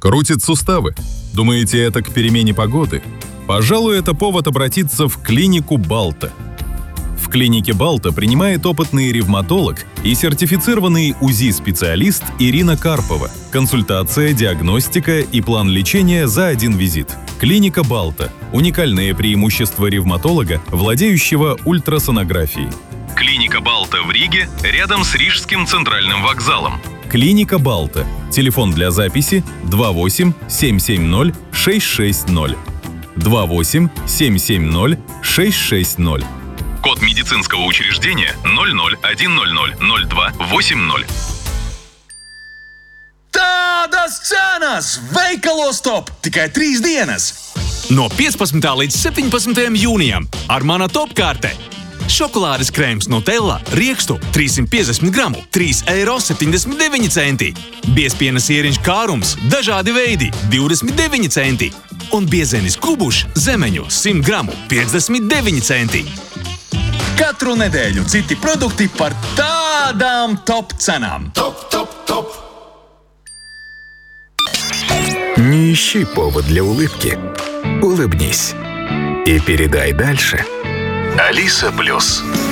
Крутит суставы? Думаете, это к перемене погоды? Пожалуй, это повод обратиться в клинику Балта. В клинике Балта принимает опытный ревматолог и сертифицированный УЗИ-специалист Ирина Карпова. Консультация, диагностика и план лечения за один визит. Клиника Балта – уникальное преимущество ревматолога, владеющего ультрасонографией. Клиника Балта в Риге, рядом с Рижским центральным вокзалом. Клиника Балта. Телефон для записи 28 770 660. 28 770 660. Код медицинского учреждения 0010000280. Tādas cenas! Veikalos top! Tikai 3 dienas! No 15. līdz 17. jūnijam ar mana topkārte. Šokolādes krēms Nutella riekstu 350 gramu, 3,79 eiro. Biezpiena sieriņš kārums, dažādi veidi, 29 centi. Un biezenis kubušs zemeņu 100 gramu, 59 centi. Katru nedēļu citi produkti par tādām top cenām. Не ищи повод для улыбки. Улыбнись. И передай дальше. Алиса Плюс.